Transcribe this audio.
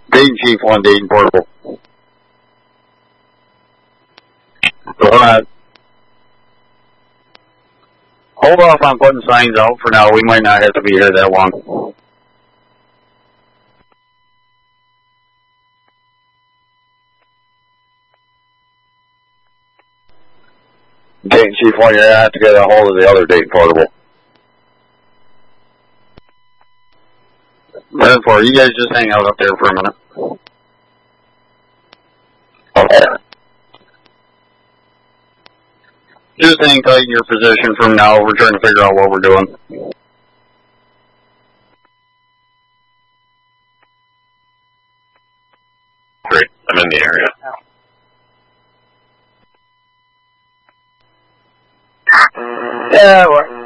Dayton Chief 1, Dayton Portable. Go ahead. Hold off on putting signs out for now. We might not have to be here that long. Dayton Chief 1, you're going to have to get a hold of the other Dayton Portable. 4, you guys just hang out up there for a minute. Okay. Just hang tight in your position from now. We're trying to figure out what we're doing. Great. I'm in the area. Yeah,